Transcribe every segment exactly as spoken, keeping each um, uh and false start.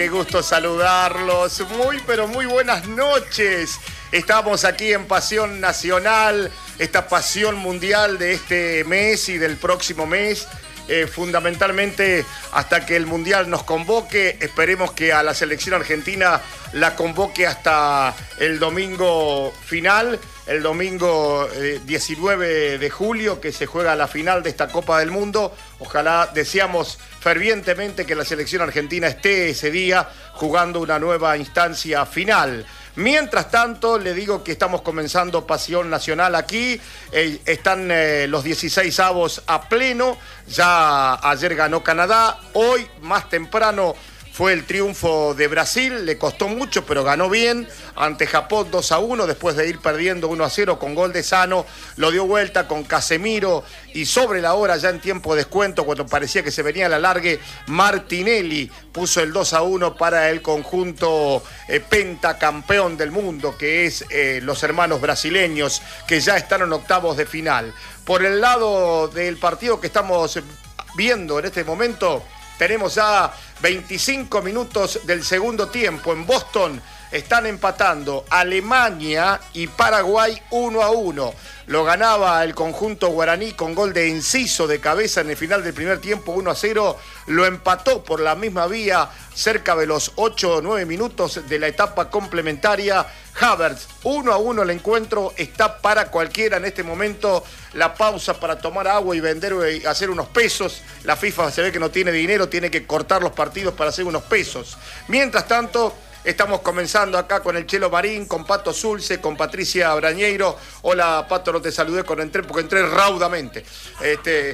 Qué gusto saludarlos, muy pero muy buenas noches. Estamos aquí en Pasión Nacional, esta pasión mundial de este mes y del próximo mes. Eh, fundamentalmente hasta que el Mundial nos convoque, esperemos que a la selección argentina la convoque hasta el domingo final, el domingo eh, diecinueve de julio, que se juega la final de esta Copa del Mundo. Ojalá, deseamos fervientemente que la selección argentina esté ese día jugando una nueva instancia final. Mientras tanto, le digo que estamos comenzando Pasión Nacional aquí. Eh, están eh, los dieciséis avos a pleno. Ya ayer ganó Canadá. Hoy, más temprano, fue el triunfo de Brasil. Le costó mucho, pero ganó bien. Ante Japón dos a uno, después de ir perdiendo uno a cero con gol de Sano. Lo dio vuelta con Casemiro. Y sobre la hora, ya en tiempo de descuento, cuando parecía que se venía al alargue, Martinelli puso el dos a uno para el conjunto eh, pentacampeón del mundo, que es eh, los hermanos brasileños, que ya están en octavos de final. Por el lado del partido que estamos viendo en este momento, tenemos ya veinticinco minutos del segundo tiempo. En Boston están empatando Alemania y Paraguay uno a uno. Lo ganaba el conjunto guaraní con gol de Enciso de cabeza en el final del primer tiempo, uno a cero. Lo empató por la misma vía cerca de los ocho o nueve minutos de la etapa complementaria Havertz. uno a uno el encuentro, está para cualquiera en este momento. La pausa para tomar agua y vender y hacer unos pesos. La FIFA se ve que no tiene dinero, tiene que cortar los partidos para hacer unos pesos. Mientras tanto, estamos comenzando acá con el Chelo Marín, con Pato Zulce, con Patricia Brañeiro. Hola, Pato, no te saludé cuando entré porque entré raudamente. Este,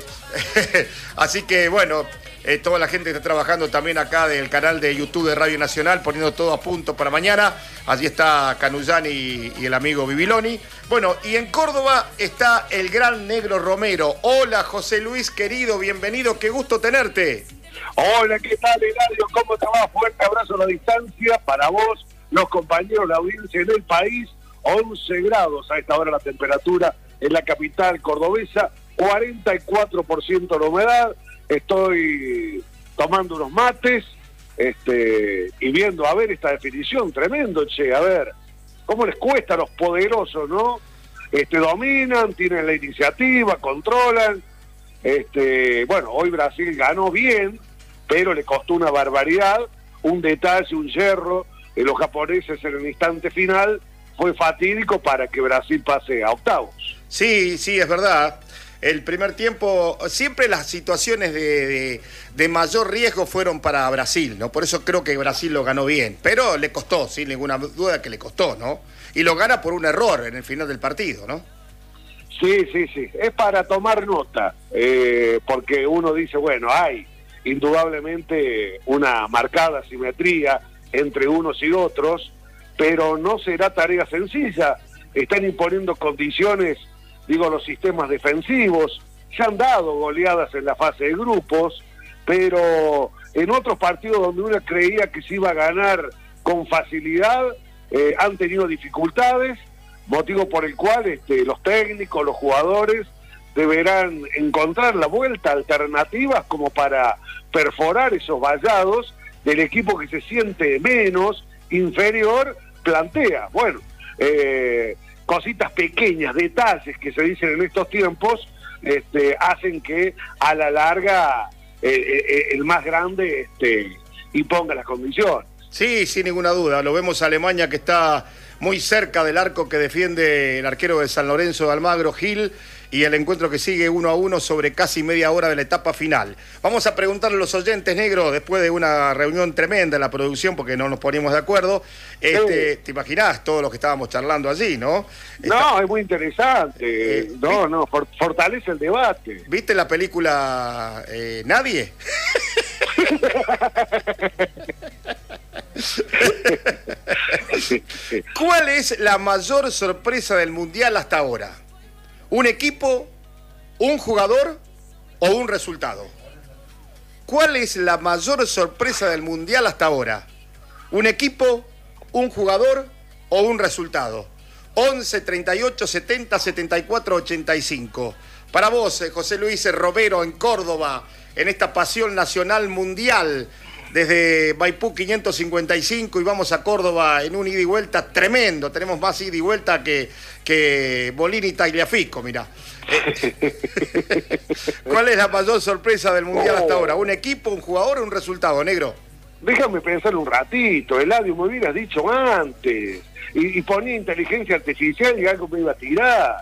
así que, bueno, eh, toda la gente que está trabajando también acá del canal de YouTube de Radio Nacional, poniendo todo a punto para mañana. Allí está Canuyani y, y el amigo Bibiloni. Bueno, y en Córdoba está el gran Negro Romero. Hola, José Luis, querido, bienvenido, qué gusto tenerte. Hola, ¿qué tal, Eladio? ¿Cómo te va? Fuerte abrazo a la distancia para vos, los compañeros, la audiencia en el país. once grados a esta hora la temperatura en la capital cordobesa, cuarenta y cuatro por ciento la humedad. Estoy tomando unos mates este, y viendo, a ver, esta definición, tremendo, che, a ver, cómo les cuesta a los poderosos, ¿no? Este, dominan, tienen la iniciativa, controlan. Este, bueno, hoy Brasil ganó bien, pero le costó una barbaridad, un detalle, un yerro de los japoneses en el instante final fue fatídico para que Brasil pase a octavos. Sí, sí, es verdad. El primer tiempo, siempre las situaciones de, de, de mayor riesgo fueron para Brasil, ¿no? Por eso creo que Brasil lo ganó bien, pero le costó, sin ninguna duda que le costó, ¿no? Y lo gana por un error en el final del partido, ¿no? Sí, sí, sí, es para tomar nota, eh, porque uno dice, bueno, hay indudablemente una marcada simetría entre unos y otros, pero no será tarea sencilla. Están imponiendo condiciones, digo, los sistemas defensivos, se han dado goleadas en la fase de grupos, pero en otros partidos donde uno creía que se iba a ganar con facilidad, eh, han tenido dificultades, motivo por el cual este, los técnicos, los jugadores deberán encontrar la vuelta, alternativas como para perforar esos vallados del equipo que se siente menos, inferior, plantea. Bueno, eh, cositas pequeñas, detalles que se dicen en estos tiempos, este, hacen que a la larga eh, eh, el más grande este, imponga las condiciones. Sí, sin ninguna duda. Lo vemos a Alemania, que está muy cerca del arco que defiende el arquero de San Lorenzo de Almagro, Gil, y el encuentro que sigue uno a uno sobre casi media hora de la etapa final. Vamos a preguntarle a los oyentes, Negro, después de una reunión tremenda en la producción, porque no nos poníamos de acuerdo. Este, sí. ¿Te imaginás todo lo que estábamos charlando allí, no? No, Está... es muy interesante. Eh, no, no, for fortalece el debate. ¿Viste la película eh, Nadie? ¿Cuál es la mayor sorpresa del Mundial hasta ahora? ¿Un equipo, un jugador o un resultado? ¿Cuál es la mayor sorpresa del Mundial hasta ahora? ¿Un equipo, un jugador o un resultado? once, treinta y ocho, setenta, setenta y cuatro, ochenta y cinco. Para vos, José Luis Romero, en Córdoba, en esta pasión nacional mundial, desde Maipú quinientos cincuenta y cinco y vamos a Córdoba en un ida y vuelta tremendo. Tenemos más ida y vuelta que, que Bolini y Tagliafico, mirá. Eh, ¿Cuál es la mayor sorpresa del Mundial hasta ahora? ¿Un equipo, un jugador o un resultado, negro? Déjame pensar un ratito, Eladio, me hubieras dicho antes. Y, y ponía inteligencia artificial y algo me iba a tirar.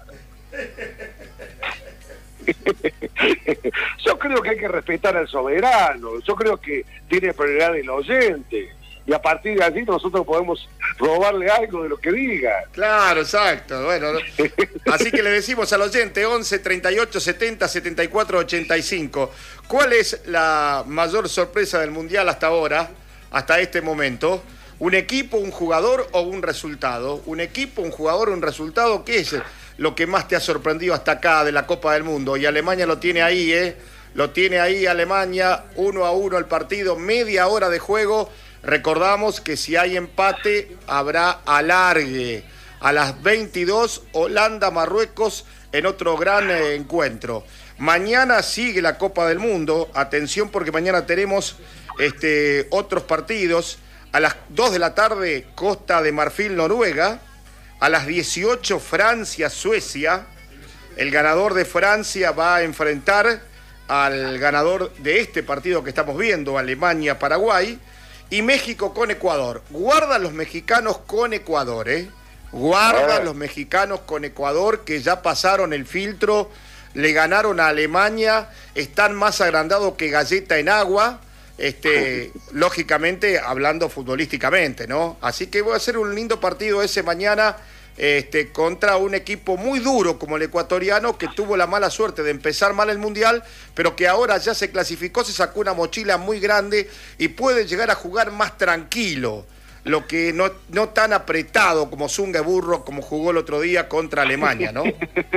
Yo creo que hay que respetar al soberano, yo creo que tiene prioridad el oyente, y a partir de allí nosotros podemos robarle algo de lo que diga. Claro, exacto. Bueno, así que le decimos al oyente once, treinta y ocho, setenta, setenta y cuatro, ochenta y cinco. ¿Cuál es la mayor sorpresa del Mundial hasta ahora, hasta este momento? ¿Un equipo, un jugador o un resultado? ¿Un equipo, un jugador o un resultado? ¿Qué es lo que más te ha sorprendido hasta acá de la Copa del Mundo? Y Alemania lo tiene ahí, ¿eh? Lo tiene ahí Alemania, uno a uno el partido, media hora de juego. Recordamos que si hay empate habrá alargue. A las veintidós, Holanda-Marruecos en otro gran eh, encuentro. Mañana sigue la Copa del Mundo. Atención porque mañana tenemos este, otros partidos. A las dos de la tarde, Costa de Marfil-Noruega. A las dieciocho, Francia-Suecia. El ganador de Francia va a enfrentar al ganador de este partido que estamos viendo, Alemania-Paraguay. Y México con Ecuador. Guardan los mexicanos con Ecuador, ¿eh? Guardan los mexicanos con Ecuador, que ya pasaron el filtro, le ganaron a Alemania, están más agrandados que galleta en agua, este, lógicamente hablando futbolísticamente, ¿no? Así que va a ser un lindo partido ese mañana, este, contra un equipo muy duro como el ecuatoriano, que tuvo la mala suerte de empezar mal el Mundial, pero que ahora ya se clasificó, se sacó una mochila muy grande y puede llegar a jugar más tranquilo, lo que no, no tan apretado como Zunga Burro, como jugó el otro día contra Alemania, ¿no?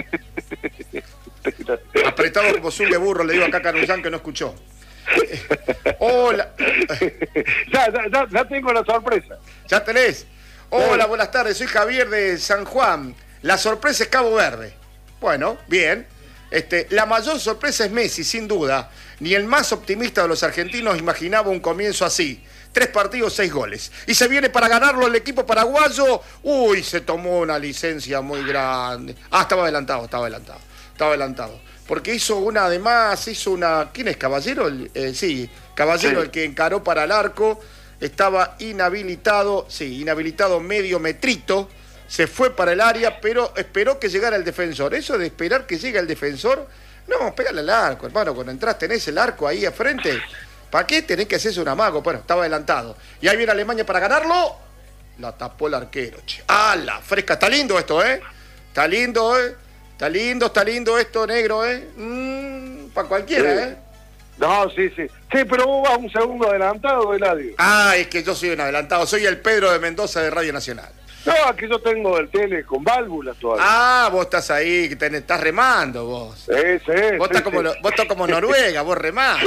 Apretado como Zunga Burro, le digo acá a Carullán que no escuchó. Hola. Ya, ya, ya, ya tengo la sorpresa. ¿Ya tenés? Hola, buenas tardes, soy Javier de San Juan. La sorpresa es Cabo Verde. Bueno, bien. Este, la mayor sorpresa es Messi, sin duda. Ni el más optimista de los argentinos imaginaba un comienzo así. Tres partidos, seis goles. Y se viene para ganarlo el equipo paraguayo. Uy, se tomó una licencia muy grande. Ah, estaba adelantado, estaba adelantado. Estaba adelantado. Porque hizo una, además, hizo una... ¿Quién es, Caballero? Eh, sí, Caballero, sí. El que encaró para el arco. Estaba inhabilitado, sí, inhabilitado medio metrito, se fue para el área, pero esperó que llegara el defensor. Eso de esperar que llegue el defensor, no, pégale al arco, hermano, cuando entras tenés el arco ahí a frente, ¿para qué tenés que hacerse un amago? Bueno, estaba adelantado. Y ahí viene Alemania para ganarlo, la tapó el arquero, che. ¡Ah, la fresca! Está lindo esto, ¿eh? Está lindo, ¿eh? Está lindo, está lindo esto, negro, ¿eh? Mm, para cualquiera, sí. ¿Eh? No, sí, sí. Sí, pero vos vas un segundo adelantado, Eladio. Ah, es que yo soy un adelantado. Soy el Pedro de Mendoza de Radio Nacional. No, que yo tengo el tele con válvulas todavía. Ah, vos estás ahí, que tenés, estás remando vos. Sí, sí. Vos, sí, estás, como, sí. vos estás como Noruega, vos remás.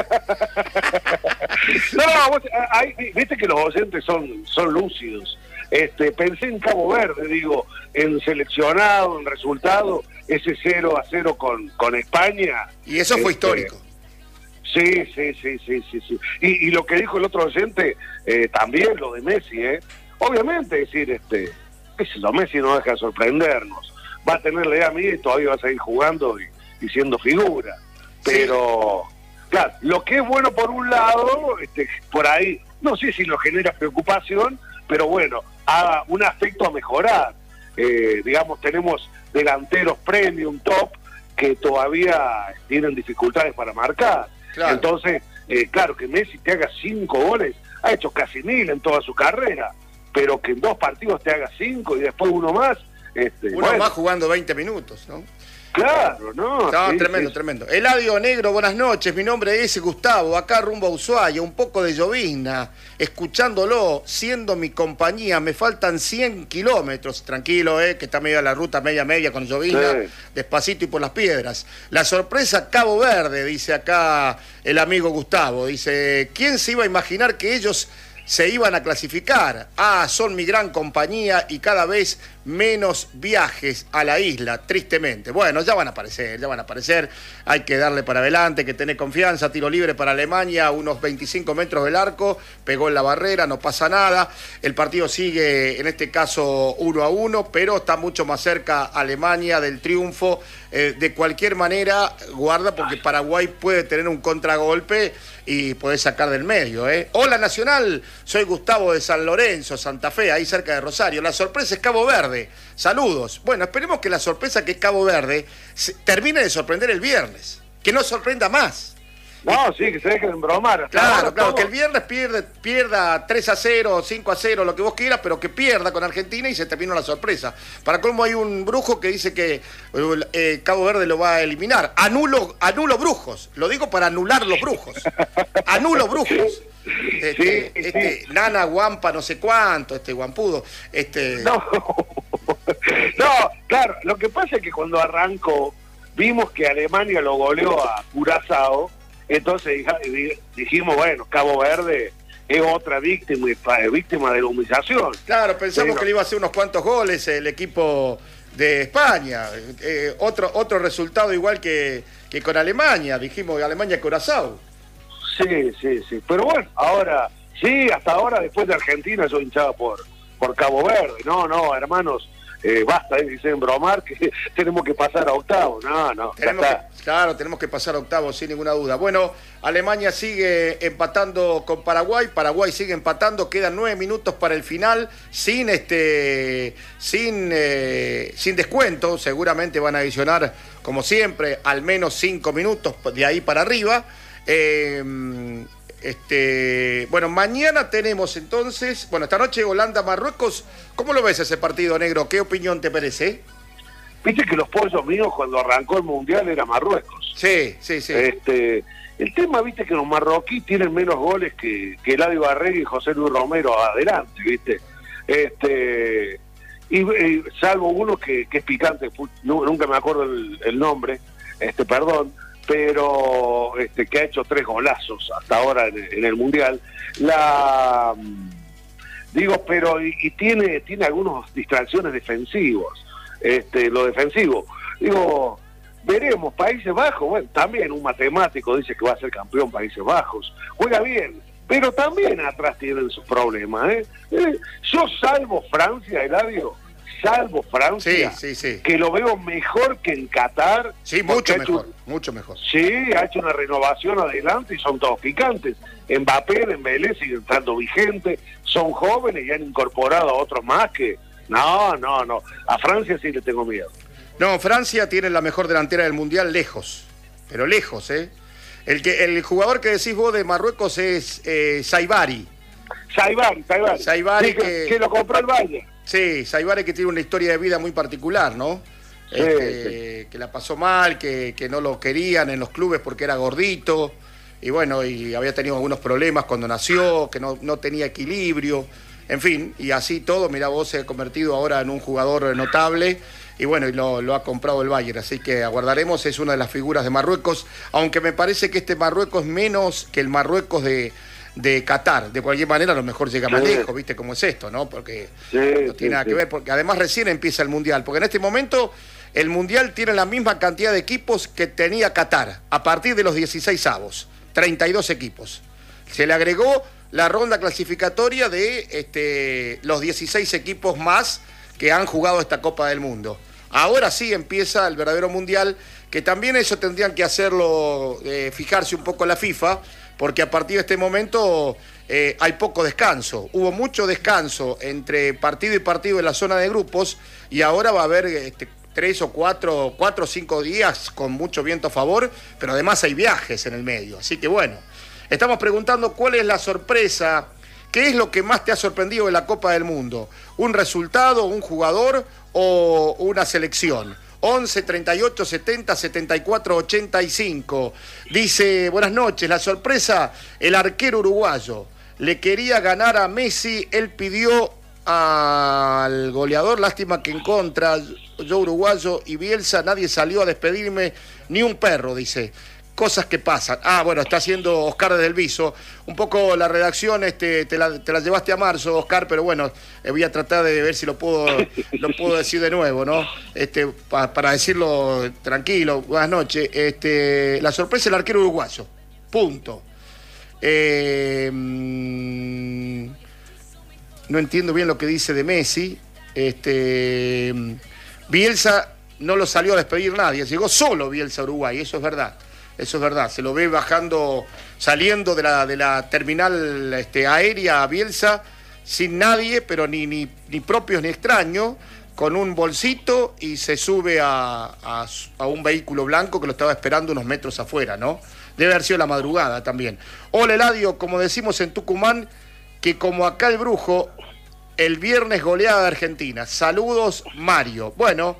No, no, vos, ahí, viste que los oyentes son, son lúcidos. Este, pensé en Cabo Verde, digo, en seleccionado, en resultado, ese cero a cero con, con España. Y eso fue este, histórico. Sí, sí, sí, sí, sí, sí. Y, y lo que dijo el otro oyente, eh, también lo de Messi, ¿eh? Obviamente, es decir, este, qué sé yo, Messi no deja de sorprendernos. Va a tener la edad mía y todavía va a seguir jugando y, y siendo figura. Pero, sí. Claro, lo que es bueno por un lado, este, por ahí, no sé si lo genera preocupación, pero bueno, a un aspecto a mejorar. Eh, digamos, tenemos delanteros premium, top, que todavía tienen dificultades para marcar. Claro. Entonces, eh, claro, que Messi te haga cinco goles, ha hecho casi mil en toda su carrera, pero que en dos partidos te haga cinco y después uno más. Este, uno bueno. más jugando veinte minutos, ¿no? Claro, ¿no? No, sí, tremendo, sí. tremendo. Eladio Negro, buenas noches. Mi nombre es Gustavo, acá rumbo a Ushuaia, un poco de llovizna, escuchándolo, siendo mi compañía. Me faltan cien kilómetros. Tranquilo, eh, que está medio la ruta media media con llovizna, sí. Despacito y por las piedras. La sorpresa Cabo Verde, dice acá el amigo Gustavo. Dice, ¿quién se iba a imaginar que ellos se iban a clasificar? Ah, son mi gran compañía y cada vez menos viajes a la isla, tristemente. Bueno, ya van a aparecer, ya van a aparecer. Hay que darle para adelante, que tener confianza. Tiro libre para Alemania, unos veinticinco metros del arco, pegó en la barrera, no pasa nada. El partido sigue, en este caso, uno a uno, pero está mucho más cerca Alemania del triunfo. Eh, de cualquier manera, guarda, porque Paraguay puede tener un contragolpe y puede sacar del medio. ¿eh? Hola Nacional, soy Gustavo de San Lorenzo, Santa Fe, ahí cerca de Rosario. La sorpresa es Cabo Verde. Saludos. Bueno, esperemos que la sorpresa que es Cabo Verde se, termine de sorprender el viernes. Que no sorprenda más. No, sí, que se dejen embromar. Claro, claro, que el viernes pierde, pierda tres a cero, cinco a cero, lo que vos quieras, pero que pierda con Argentina y se terminó la sorpresa. Para colmo hay un brujo que dice que eh, Cabo Verde lo va a eliminar. Anulo, anulo brujos. Lo digo para anular los brujos. Anulo brujos. Este, sí, este, sí. Nana, Guampa, no sé cuánto, este Guampudo. Este... No, no, claro, lo que pasa es que cuando arrancó, vimos que Alemania lo goleó a Curazao. Entonces dijimos, bueno, Cabo Verde es otra víctima, víctima de la humillación. Claro, pensamos Pero... que le iba a hacer unos cuantos goles el equipo de España. Eh, otro otro resultado igual que, que con Alemania, dijimos Alemania-Curazao. Sí, sí, sí. Pero bueno, ahora, sí, hasta ahora, después de Argentina, yo hinchaba por, por Cabo Verde. No, no, hermanos. Eh, basta de decir embromar que tenemos que pasar a octavos. No, no, tenemos que, claro, tenemos que pasar a octavos sin ninguna duda. Bueno, Alemania sigue empatando con Paraguay, Paraguay sigue empatando, quedan nueve minutos para el final, sin este, sin, eh, sin descuento, seguramente van a adicionar, como siempre, al menos cinco minutos de ahí para arriba. Eh, Este, bueno, mañana tenemos entonces, bueno, esta noche Holanda-Marruecos. ¿Cómo lo ves ese partido, negro? ¿Qué opinión te parece? Viste que los pollos míos cuando arrancó el Mundial era Marruecos. Sí, sí, sí. Este, el tema, viste, que los marroquíes tienen menos goles que, que Eladio Barregui y José Luis Romero adelante, viste. Este, y, y salvo uno que, que es picante, nunca me acuerdo el, el nombre, este, perdón. pero este, que ha hecho tres golazos hasta ahora en, en el Mundial. La digo, pero y, y tiene tiene algunas distracciones defensivos, este, lo defensivo. Digo, veremos, Países Bajos, bueno, también un matemático dice que va a ser campeón Países Bajos, juega bien, pero también atrás tienen sus problemas, ¿eh? Eh, yo salvo Francia, Eladio, salvo Francia, sí, sí, sí. que lo veo mejor que en Qatar. Sí, mucho mejor, hecho, mucho mejor. Sí, ha hecho una renovación adelante y son todos picantes. Mbappé, Dembélé siguen estando vigentes, son jóvenes y han incorporado a otros más que... No, no, no. A Francia sí le tengo miedo. No, Francia tiene la mejor delantera del Mundial lejos, pero lejos, ¿eh? El, que, el jugador que decís vos de Marruecos es eh, Saibari. Saibari, Saibari. Saibari sí, que, que... que lo compró el Valle. Sí, Saibari que tiene una historia de vida muy particular, ¿no? Sí, este, sí. Que la pasó mal, que, que no lo querían en los clubes porque era gordito, y bueno, y había tenido algunos problemas cuando nació, que no, no tenía equilibrio, en fin, y así todo, mirá vos, se ha convertido ahora en un jugador notable, y bueno, y lo, lo ha comprado el Bayern, así que aguardaremos, es una de las figuras de Marruecos, aunque me parece que este Marruecos es menos que el Marruecos de... de Qatar. De cualquier manera a lo mejor llega más sí. lejos, ¿viste cómo es esto, no? Porque sí, no tiene sí, nada sí. que ver, porque además recién empieza el Mundial, porque en este momento el Mundial tiene la misma cantidad de equipos que tenía Qatar, a partir de los dieciséis avos, treinta y dos equipos. Se le agregó la ronda clasificatoria de este, los dieciséis equipos más que han jugado esta Copa del Mundo. Ahora sí empieza el verdadero Mundial, que también eso tendrían que hacerlo, eh, fijarse un poco la FIFA, porque a partir de este momento eh, hay poco descanso. Hubo mucho descanso entre partido y partido en la zona de grupos y ahora va a haber este, tres o cuatro, cuatro o cinco días con mucho viento a favor, pero además hay viajes en el medio. Así que bueno, estamos preguntando cuál es la sorpresa, qué es lo que más te ha sorprendido de la Copa del Mundo. ¿Un resultado, un jugador o una selección? once, treinta y ocho, setenta, setenta y cuatro, ochenta y cinco. Dice, buenas noches, la sorpresa, el arquero uruguayo. Le quería ganar a Messi, él pidió al goleador, lástima que en contra, yo uruguayo y Bielsa, nadie salió a despedirme, ni un perro, dice. cosas que pasan. Ah, bueno, está haciendo Oscar desde el Viso. Un poco la redacción, este, te la, te la llevaste a marzo, Oscar, pero bueno, eh, voy a tratar de ver si lo puedo, lo puedo decir de nuevo, ¿no? Este, pa, para decirlo tranquilo, buenas noches. Este, la sorpresa del arquero uruguayo. Punto. Eh, mmm, no entiendo bien lo que dice de Messi. Este, Bielsa no lo salió a despedir nadie, llegó solo Bielsa a Uruguay, eso es verdad. Eso es verdad, se lo ve bajando, saliendo de la, de la terminal este, aérea a Bielsa, sin nadie, pero ni, ni, ni propios ni extraños, con un bolsito y se sube a, a, a un vehículo blanco que lo estaba esperando unos metros afuera, ¿no? Debe haber sido la madrugada también. Hola Eladio, como decimos en Tucumán, que como acá el Brujo, el viernes goleada de Argentina. Saludos, Mario. Bueno,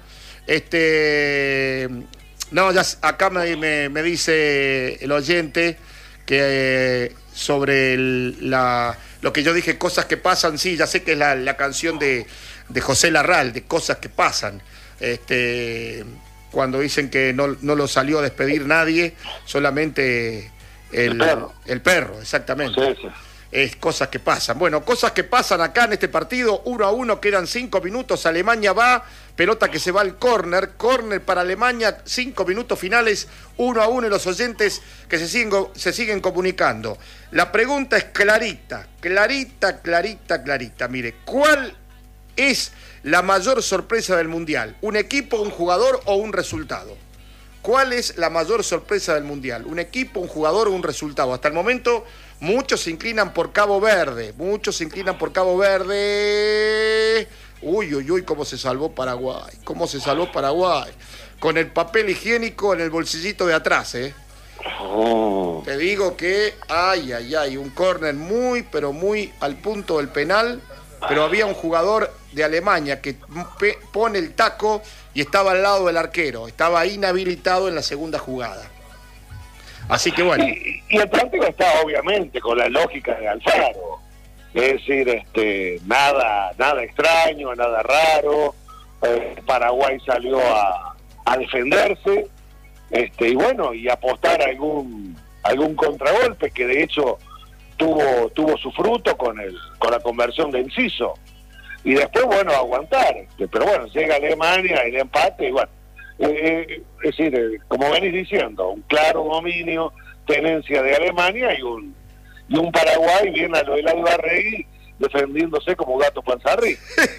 este... No, ya acá me, me, me dice el oyente que eh, sobre el, la, lo que yo dije, cosas que pasan, sí, ya sé que es la, la canción de, de José Larral, de cosas que pasan. Este, cuando dicen que no, no lo salió a despedir nadie, solamente el, el perro. El perro, exactamente. Sí, sí. Es cosas que pasan. Bueno, cosas que pasan acá en este partido, uno a uno, quedan cinco minutos, Alemania va, pelota que se va al córner, córner para Alemania, cinco minutos finales, uno a uno, y los oyentes que se siguen, se siguen comunicando. La pregunta es clarita, clarita, clarita, clarita. Mire, ¿cuál es la mayor sorpresa del Mundial? ¿Un equipo, un jugador o un resultado? ¿Cuál es la mayor sorpresa del Mundial? ¿Un equipo, un jugador o un resultado? Hasta el momento muchos se inclinan por Cabo Verde, muchos se inclinan por Cabo Verde. Uy, uy, uy, cómo se salvó Paraguay, cómo se salvó Paraguay. Con el papel higiénico en el bolsillito de atrás, ¿eh? Oh. Te digo que, ay, ay, ay, un córner muy, pero muy al punto del penal, pero había un jugador de Alemania que pone el taco y estaba al lado del arquero, estaba inhabilitado en la segunda jugada. Así que bueno. Y, y el partido está obviamente con la lógica de Alfaro. Es decir, este, nada, nada extraño, nada raro. Eh, Paraguay salió a, a defenderse, este, y bueno, y apostar a algún, algún contragolpe que de hecho tuvo, tuvo su fruto con el, con la conversión de Enciso. Y después, bueno, aguantar. Este, pero bueno, llega Alemania, el empate, y bueno. Eh, es decir, eh, como venís diciendo, un claro dominio, tenencia de Alemania y un y un Paraguay bien a lo de Ibarregui defendiéndose como gato panzarri.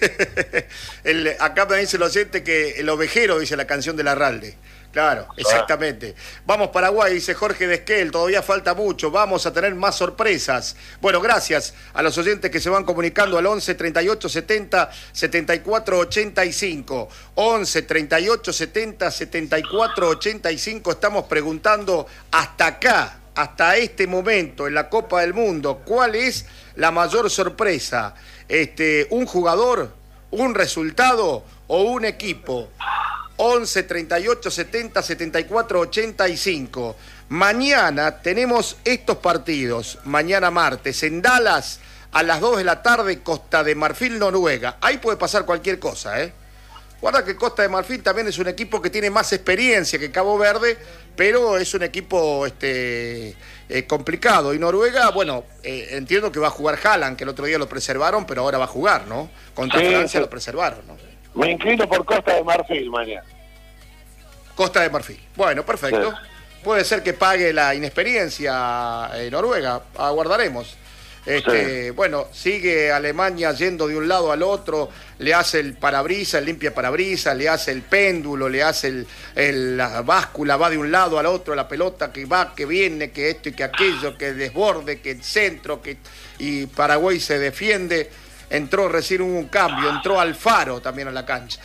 el, acá me dice el oyente que el ovejero, dice la canción de Larralde. Claro, exactamente. Ah. Vamos Paraguay, dice Jorge Desquel, todavía falta mucho, vamos a tener más sorpresas. Bueno, gracias a los oyentes que se van comunicando al once, treinta y ocho, setenta, setenta y cuatro, ochenta y cinco. once, treinta y ocho, setenta, setenta y cuatro, ochenta y cinco. Estamos preguntando hasta acá, hasta este momento en la Copa del Mundo, ¿cuál es la mayor sorpresa? Este, ¿un jugador, un resultado o un equipo? once, treinta y ocho, setenta, setenta y cuatro, ochenta y cinco. Mañana tenemos estos partidos, mañana martes, en Dallas, a las dos de la tarde, Costa de Marfil, Noruega. Ahí puede pasar cualquier cosa, ¿eh? Guarda que Costa de Marfil también es un equipo que tiene más experiencia que Cabo Verde, pero es un equipo este, eh, complicado. Y Noruega, bueno, eh, entiendo que va a jugar Haaland, que el otro día lo preservaron, pero ahora va a jugar, ¿no? Contra sí, Francia sí. Lo preservaron, ¿no? Me inclino por Costa de Marfil mañana. Costa de Marfil. Bueno, perfecto. Sí. Puede ser que pague la inexperiencia en Noruega. Aguardaremos. Este, sí. Bueno, sigue Alemania yendo de un lado al otro, le hace el parabrisas, limpia parabrisas, le hace el péndulo, le hace el, el, la báscula, va de un lado al otro, la pelota que va, que viene, que esto y que aquello, que desborde, que el centro, que y Paraguay se defiende. Entró recién un cambio, entró Alfaro también a la cancha.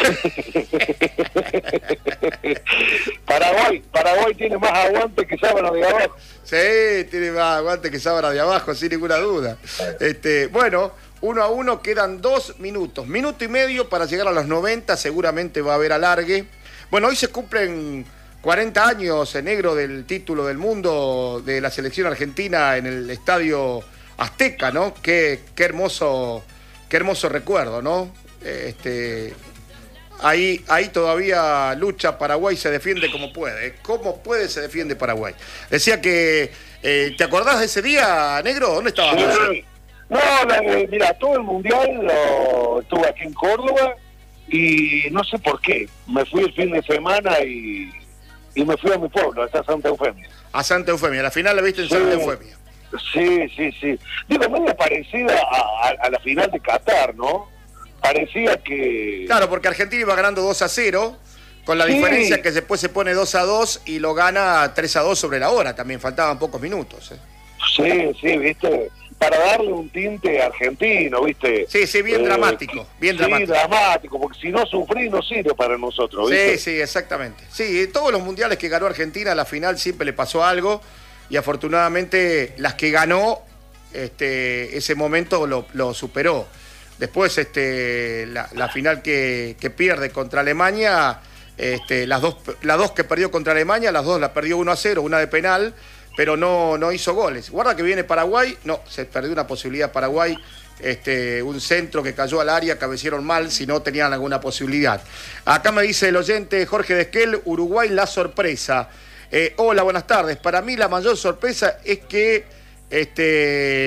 Paraguay, Paraguay tiene más aguante que sábana de abajo. Sí, tiene más aguante que sábana de abajo, sin ninguna duda. Este, bueno, uno a uno, quedan dos minutos. Minuto y medio para llegar a los noventa, seguramente va a haber alargue. Bueno, hoy se cumplen cuarenta años en negro del título del mundo de la selección argentina en el estadio Azteca, ¿no? Qué, qué hermoso, qué hermoso recuerdo, ¿no? Este, Ahí, ahí todavía lucha Paraguay, se defiende como puede. ¿Cómo puede se defiende Paraguay? Decía que, eh, ¿te acordás de ese día, Negro? ¿Dónde estabas? Sí. No, la, mira, todo el mundial lo estuve aquí en Córdoba y no sé por qué. Me fui el fin de semana y, y me fui a mi pueblo, a Santa Eufemia. A Santa Eufemia, la final la viste en sí. Santa Eufemia. Sí, sí, sí. Digo, medio parecida a, a, a la final de Qatar, ¿no? Parecía que... Claro, porque Argentina iba ganando dos a cero, con la sí. diferencia que después se pone dos a dos y lo gana tres a dos sobre la hora, también faltaban pocos minutos. ¿eh? Sí, sí, viste, para darle un tinte argentino, viste. Sí, sí, bien eh, dramático, bien sí, dramático. dramático, porque si no sufrí no sirve para nosotros, ¿viste? Sí, sí, exactamente. Sí, todos los mundiales que ganó Argentina, a la final siempre le pasó algo, y afortunadamente las que ganó, este, ese momento lo, lo superó. Después, este, la, la final que, que pierde contra Alemania, este, las, dos, las dos que perdió contra Alemania, las dos las perdió uno a cero, una de penal, pero no, no hizo goles. Guarda que viene Paraguay, no, se perdió una posibilidad Paraguay, este, un centro que cayó al área, cabecearon mal, si no tenían alguna posibilidad. Acá me dice el oyente Jorge Desquel, Uruguay la sorpresa. Eh, hola, buenas tardes. Para mí la mayor sorpresa es que... este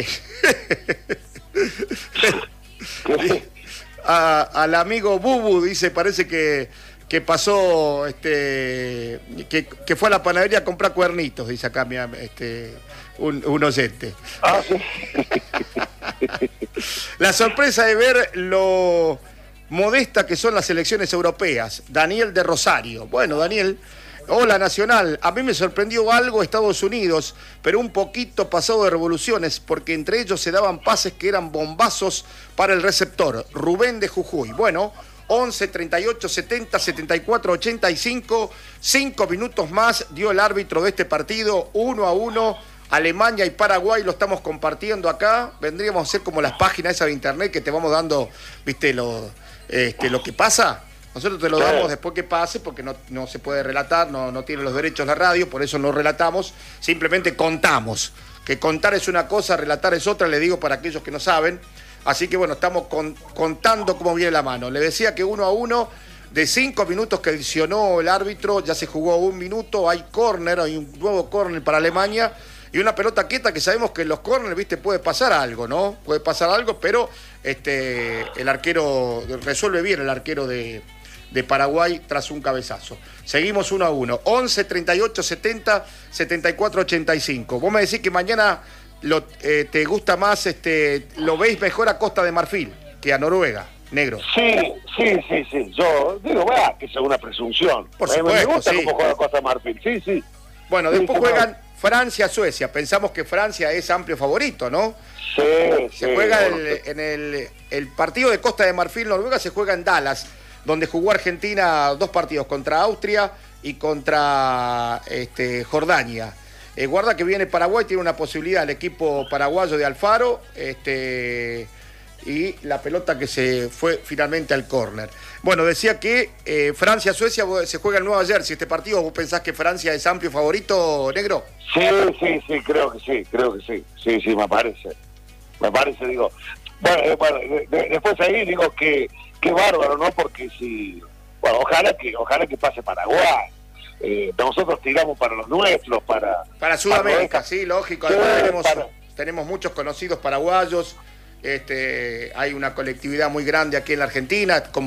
A, al amigo Bubu dice, parece que, que pasó, este, que, que fue a la panadería a comprar cuernitos, dice acá mi, este, un, un oyente. Ah, sí. La sorpresa de ver lo modesta que son las elecciones europeas. Daniel de Rosario. Bueno, Daniel... Hola, Nacional. A mí me sorprendió algo Estados Unidos, pero un poquito pasado de revoluciones, porque entre ellos se daban pases que eran bombazos para el receptor. Rubén de Jujuy. Bueno, once, treinta y ocho, setenta, setenta y cuatro, ochenta y cinco. Cinco minutos más dio el árbitro de este partido, uno a uno. Alemania y Paraguay lo estamos compartiendo acá. Vendríamos a ser como las páginas esas de internet que te vamos dando, viste, lo, este, lo que pasa. Nosotros te lo damos después que pase, porque no, no se puede relatar, no, no tiene los derechos la radio, por eso no relatamos, simplemente contamos. Que contar es una cosa, relatar es otra, le digo para aquellos que no saben. Así que bueno, estamos con, contando cómo viene la mano. Le decía que uno a uno, de cinco minutos que adicionó el árbitro, ya se jugó un minuto, hay córner, hay un nuevo córner para Alemania, y una pelota quieta que sabemos que en los córneres, viste, puede pasar algo, ¿no? Puede pasar algo, pero este, el arquero, resuelve bien el arquero de... de Paraguay tras un cabezazo. Seguimos uno a uno. once, treinta y ocho, setenta, setenta y cuatro, ochenta y cinco. Vos me decís que mañana lo, eh, te gusta más, este, lo veis mejor a Costa de Marfil que a Noruega, Negro. Sí, sí, sí, sí. Yo digo, va, que es una presunción. Por supuesto, me gusta sí. cómo juega Costa de Marfil, sí, sí. Bueno, sí, después sí, juegan no. Francia-Suecia. Pensamos que Francia es amplio favorito, ¿no? Sí, Se sí, juega bueno, el, en el, el partido de Costa de Marfil-Noruega, se juega en Dallas, donde jugó Argentina dos partidos, contra Austria y contra este, Jordania. Eh, guarda que viene Paraguay, tiene una posibilidad el equipo paraguayo de Alfaro, este, y la pelota que se fue finalmente al córner. Bueno, decía que eh, Francia-Suecia se juega en Nueva Jersey. ¿Este partido vos pensás que Francia es amplio favorito, Negro? Sí, sí, sí, creo que sí, creo que sí. Sí, sí, me parece. Me parece, digo... Bueno, eh, bueno de, de, después ahí digo que... Qué bárbaro, ¿no? Porque si... Bueno, ojalá que ojalá que pase Paraguay. Eh, nosotros tiramos para los nuestros, para... Para Sudamérica, para sí, lógico. Sí, tenemos, para... tenemos muchos conocidos paraguayos. Este, hay una colectividad muy grande aquí en la Argentina, como